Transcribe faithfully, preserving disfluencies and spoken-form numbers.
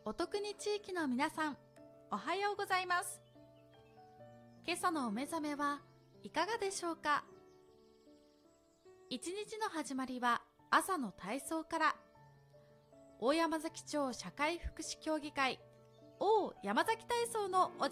お得に地域の皆さん、おはようございます。今朝のお目覚めはいかがでしょうか。一日の始まりは朝の体操から。大山崎町社会福祉協議会大山崎体操のお時